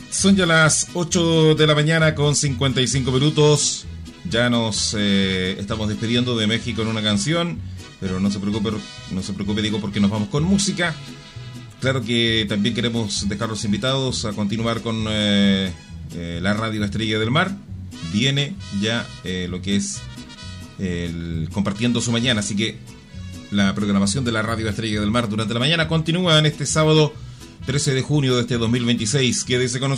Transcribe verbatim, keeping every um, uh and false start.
Son ya las ocho de la mañana con cincuenta y cinco minutos. Ya nos eh, estamos despidiendo de México en una canción, pero no se preocupe, no se preocupe, digo, porque nos vamos con música. Claro que también queremos dejarlos invitados a continuar con eh, eh, la Radio Estrella del Mar. Viene ya eh, lo que es el Compartiendo su Mañana, así que la programación de la Radio Estrella del Mar durante la mañana continúa en este sábado trece de junio de este dos mil veintiséis. Quédese con nosotros.